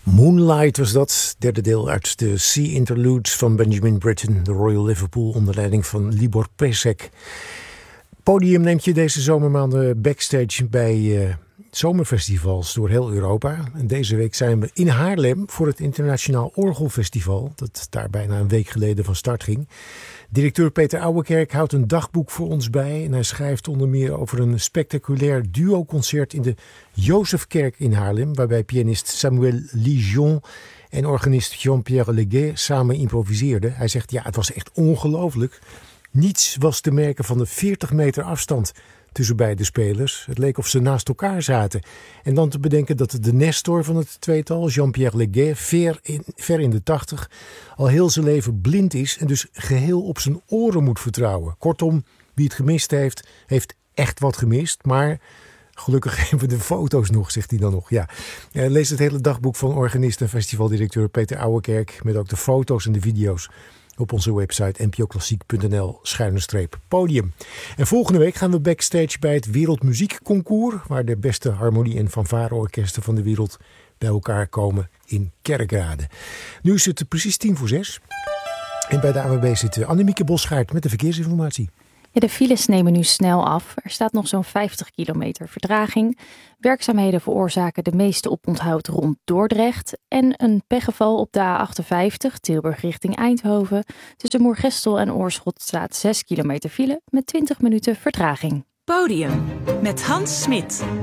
Moonlight was dat, derde deel uit de Sea Interludes van Benjamin Britten, de Royal Liverpool, onder leiding van Libor Pesek. Podium neemt je deze zomermaanden backstage bij zomerfestivals door heel Europa. En deze week zijn we in Haarlem voor het Internationaal Orgelfestival, dat daar bijna een week geleden van start ging. Directeur Peter Ouwekerk houdt een dagboek voor ons bij en hij schrijft onder meer over een spectaculair duoconcert in de Jozefkerk in Haarlem, waarbij pianist Samuel Lijon en organist Jean-Pierre Leguet samen improviseerden. Hij zegt, ja, het was echt ongelooflijk. Niets was te merken van de 40 meter afstand tussen beide spelers. Het leek of ze naast elkaar zaten. En dan te bedenken dat de nestor van het tweetal, Jean-Pierre Leguet, ver in de 80, al heel zijn leven blind is en dus geheel op zijn oren moet vertrouwen. Kortom, wie het gemist heeft, heeft echt wat gemist. Maar gelukkig hebben we de foto's nog, zegt hij dan nog. Ja. Lees het hele dagboek van organist en festivaldirecteur Peter Ouwekerk met ook de foto's en de video's op onze website npoklassiek.nl/podium. En volgende week gaan we backstage bij het Wereldmuziekconcours, waar de beste harmonie- en fanfareorkesten van de wereld bij elkaar komen in Kerkrade. Nu is het precies 5:50 en bij de ANWB zit Annemieke Bosgaard met de verkeersinformatie. Ja, de files nemen nu snel af. Er staat nog zo'n 50 kilometer vertraging. Werkzaamheden veroorzaken de meeste oponthoud rond Dordrecht. En een pechgeval op de A58 Tilburg richting Eindhoven. Tussen Moergestel en Oorschot staat 6 kilometer file met 20 minuten vertraging. Podium met Hans Smit.